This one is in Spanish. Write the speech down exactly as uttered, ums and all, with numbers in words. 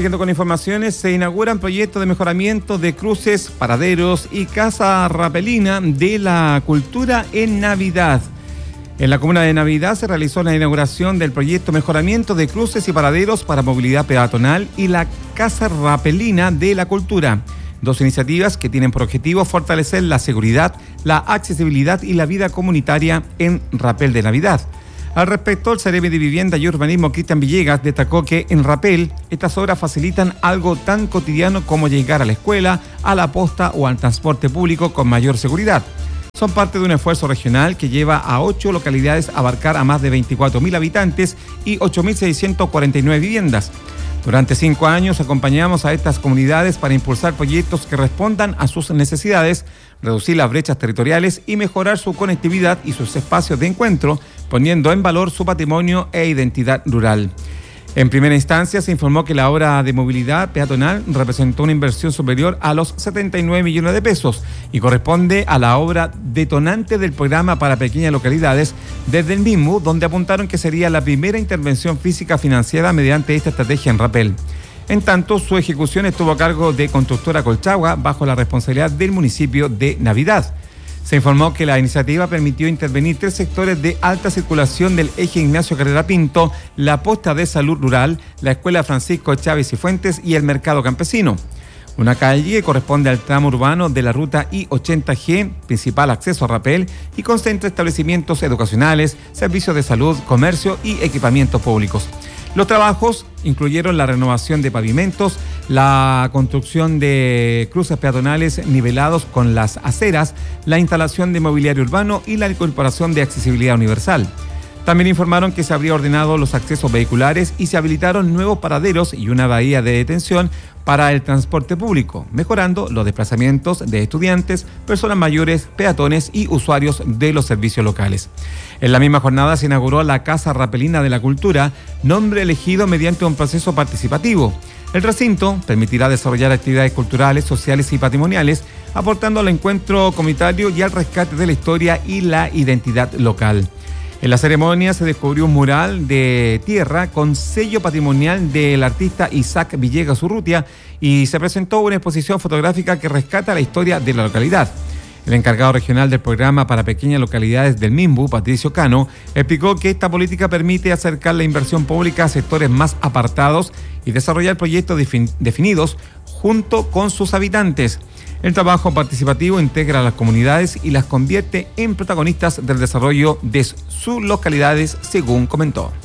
siguiendo con informaciones, se inauguran proyectos de mejoramiento de cruces, paraderos y casa rapelina de la cultura en Navidad. En la comuna de Navidad se realizó la inauguración del proyecto Mejoramiento de Cruces y Paraderos para Movilidad Peatonal y la Casa Rapelina de la Cultura. Dos iniciativas que tienen por objetivo fortalecer la seguridad, la accesibilidad y la vida comunitaria en Rapel de Navidad. Al respecto, el Seremi de Vivienda y Urbanismo, Cristian Villegas, destacó que en Rapel estas obras facilitan algo tan cotidiano como llegar a la escuela, a la posta o al transporte público con mayor seguridad. Son parte de un esfuerzo regional que lleva a ocho localidades a abarcar a más de veinticuatro mil habitantes y ocho mil seiscientas cuarenta y nueve viviendas. Durante cinco años acompañamos a estas comunidades para impulsar proyectos que respondan a sus necesidades, reducir las brechas territoriales y mejorar su conectividad y sus espacios de encuentro, poniendo en valor su patrimonio e identidad rural. En primera instancia se informó que la obra de movilidad peatonal representó una inversión superior a los setenta y nueve millones de pesos y corresponde a la obra detonante del programa para pequeñas localidades desde el mismo, donde apuntaron que sería la primera intervención física financiada mediante esta estrategia en Rapel. En tanto, su ejecución estuvo a cargo de Constructora Colchagua bajo la responsabilidad del municipio de Navidad. Se informó que la iniciativa permitió intervenir tres sectores de alta circulación del eje Ignacio Carrera Pinto, la posta de salud rural, la escuela Francisco Chávez y Fuentes y el mercado campesino. Una calle corresponde al tramo urbano de la ruta I ochenta G, principal acceso a Rapel, y concentra establecimientos educacionales, servicios de salud, comercio y equipamientos públicos. Los trabajos incluyeron la renovación de pavimentos, la construcción de cruces peatonales nivelados con las aceras, la instalación de mobiliario urbano y la incorporación de accesibilidad universal. También informaron que se habría ordenado los accesos vehiculares y se habilitaron nuevos paraderos y una bahía de detención para el transporte público, mejorando los desplazamientos de estudiantes, personas mayores, peatones y usuarios de los servicios locales. En la misma jornada se inauguró la Casa Rapelina de la Cultura, nombre elegido mediante un proceso participativo. El recinto permitirá desarrollar actividades culturales, sociales y patrimoniales, aportando al encuentro comunitario y al rescate de la historia y la identidad local. En la ceremonia se descubrió un mural de tierra con sello patrimonial del artista Isaac Villegas Urrutia y se presentó una exposición fotográfica que rescata la historia de la localidad. El encargado regional del programa para pequeñas localidades del MIMBU, Patricio Cano, explicó que esta política permite acercar la inversión pública a sectores más apartados y desarrollar proyectos defin- definidos junto con sus habitantes. El trabajo participativo integra a las comunidades y las convierte en protagonistas del desarrollo de sus localidades, según comentó.